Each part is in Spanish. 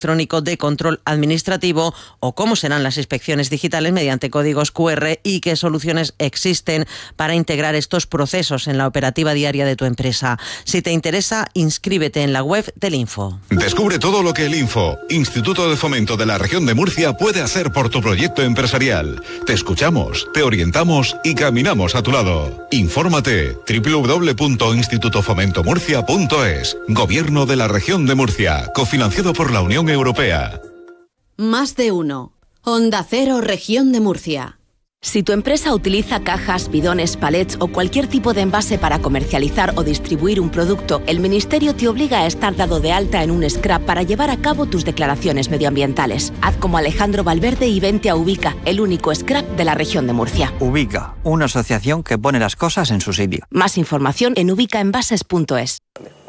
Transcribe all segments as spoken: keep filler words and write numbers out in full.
electrónico de control administrativo o cómo serán las inspecciones digitales mediante códigos cu erre y qué soluciones existen para integrar estos procesos en la operativa diaria de tu empresa. Si te interesa, inscríbete en la web del Info. Descubre todo lo que el Info, Instituto de Fomento de la Región de Murcia, puede hacer por tu proyecto empresarial. Te escuchamos, te orientamos y caminamos a tu lado. Infórmate doble u doble u doble u punto instituto fomento murcia punto es. Gobierno de la Región de Murcia, cofinanciado por la Unión Europea. Más de uno. Onda Cero, Región de Murcia. Si tu empresa utiliza cajas, bidones, palets o cualquier tipo de envase para comercializar o distribuir un producto, el Ministerio te obliga a estar dado de alta en un scrap para llevar a cabo tus declaraciones medioambientales. Haz como Alejandro Valverde y vente a Ubica, el único scrap de la Región de Murcia. Ubica, una asociación que pone las cosas en su sitio. Más información en ubicaenvases punto es.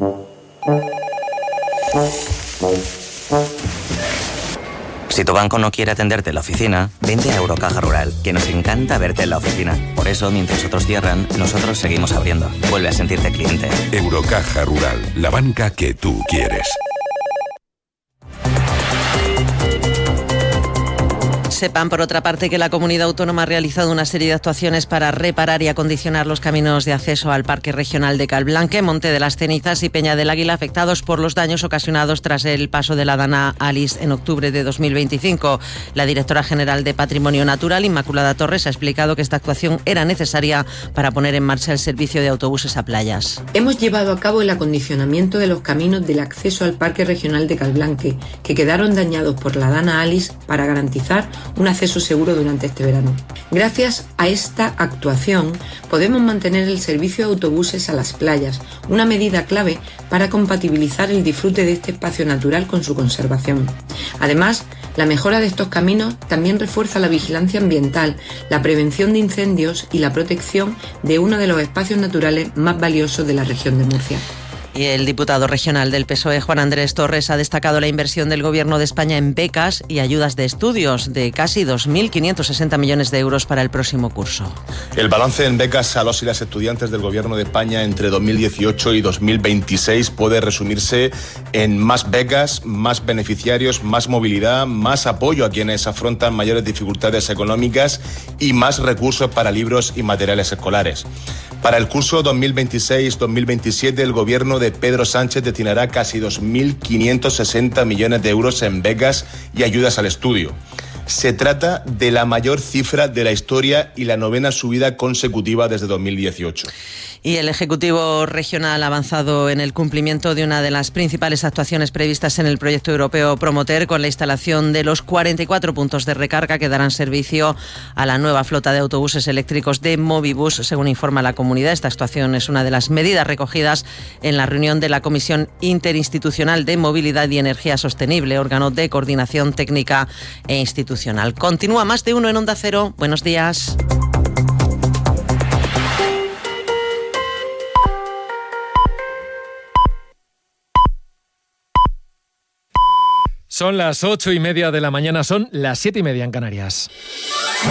Si tu banco no quiere atenderte en la oficina, vente a Eurocaja Rural, que nos encanta verte en la oficina. Por eso, mientras otros cierran, nosotros seguimos abriendo. Vuelve a sentirte cliente. Eurocaja Rural, la banca que tú quieres. Sepan, por otra parte, que la comunidad autónoma ha realizado una serie de actuaciones para reparar y acondicionar los caminos de acceso al Parque Regional de Calblanque, Monte de las Cenizas y Peña del Águila, afectados por los daños ocasionados tras el paso de la Dana Alice en octubre de dos mil veinticinco. La directora general de Patrimonio Natural, Inmaculada Torres, ha explicado que esta actuación era necesaria para poner en marcha el servicio de autobuses a playas. Hemos llevado a cabo el acondicionamiento de los caminos del acceso al Parque Regional de Calblanque, que quedaron dañados por la Dana Alice, para garantizar un acceso seguro durante este verano. Gracias a esta actuación podemos mantener el servicio de autobuses a las playas, una medida clave para compatibilizar el disfrute de este espacio natural con su conservación. Además, la mejora de estos caminos también refuerza la vigilancia ambiental, la prevención de incendios y la protección de uno de los espacios naturales más valiosos de la región de Murcia. Y el diputado regional del P S O E, Juan Andrés Torres, ha destacado la inversión del Gobierno de España en becas y ayudas de estudios de casi dos mil quinientos sesenta millones de euros para el próximo curso. El balance en becas a los y las estudiantes del Gobierno de España entre dos mil dieciocho y dos mil veintiséis puede resumirse en más becas, más beneficiarios, más movilidad, más apoyo a quienes afrontan mayores dificultades económicas y más recursos para libros y materiales escolares. Para el curso dos mil veintiséis dos mil veintisiete, el Gobierno de Pedro Sánchez destinará casi dos mil quinientos sesenta millones de euros en becas y ayudas al estudio. Se trata de la mayor cifra de la historia y la novena subida consecutiva desde dos mil dieciocho. Y el Ejecutivo Regional ha avanzado en el cumplimiento de una de las principales actuaciones previstas en el proyecto europeo Promoter, con la instalación de los cuarenta y cuatro puntos de recarga que darán servicio a la nueva flota de autobuses eléctricos de Movibus, según informa la comunidad. Esta actuación es una de las medidas recogidas en la reunión de la Comisión Interinstitucional de Movilidad y Energía Sostenible, órgano de coordinación técnica e institucional. Continúa Más de Uno en Onda Cero. Buenos días. Son las ocho y media de la mañana, son las siete y media en Canarias.